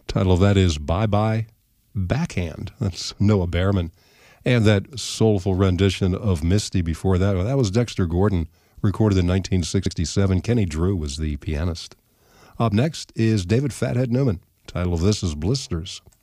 Title of that is Bye Bye Backhand. That's Noah Behrman. And that soulful rendition of Misty before that, well, that was Dexter Gordon, recorded in 1967. Kenny Drew was the pianist. Up next is David Fathead Newman. Title of this is Blisters.